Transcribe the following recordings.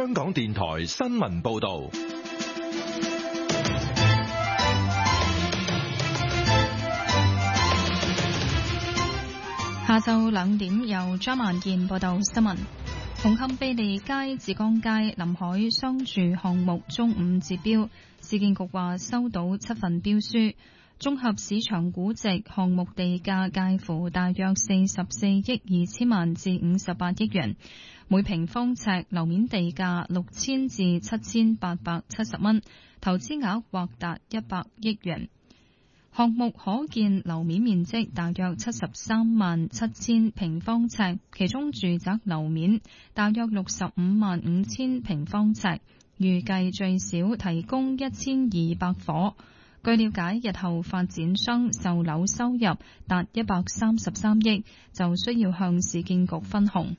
香港電台新聞報道。 下晝2點，由張萬燕報道新聞。紅磡庇利街、浙江街臨海商住項目中午截標，市建局話收到7份標書，綜合市場估值項目地價介乎大約44億2千萬至58億元，每平方尺樓面地價6000至7870蚊，投資額或達100億元。項目可建樓面面積大約73萬7000平方尺，其中住宅樓面大約65萬5千平方尺，預計最少提供1200伙。據了解，日後發展商售樓收入達133億，就需要向市建局分紅。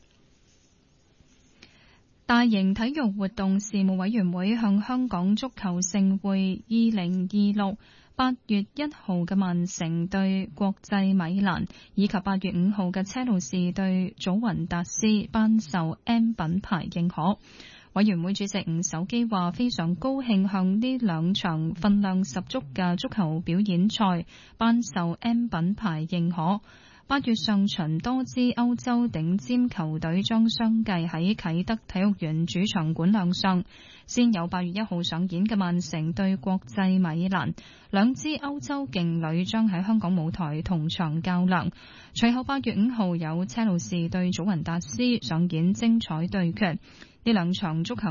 大型體育活動事務委員會向香港足球盛會2026 8月1號嘅曼城對國際米蘭，以及8月5號嘅車路士對祖雲達斯頒授 M 品牌認可。委員會主席吳守基話：非常高興向呢兩場分量十足嘅足球表演賽頒授 M 品牌認可。8月上旬，多支歐洲頂尖球隊將相繼喺啟德體育園主場館亮相，先有8月1號上演嘅曼城對國際米蘭，兩支歐洲勁旅將喺香港舞台同場較量。隨後8月5號有車路士對祖雲達斯上演精彩對決，呢兩場足球